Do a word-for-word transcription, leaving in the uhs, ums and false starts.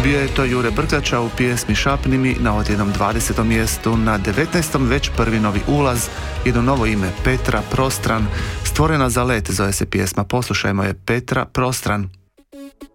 Bio je to Jure Brkača u pjesmi Šapni mi na odjednom dvadesetom mjestu, na devetnaestom već prvi novi ulaz, jedno novo ime, Petra Prostran, stvorena za let, zove se pjesma, poslušajmo je, Petra Prostran.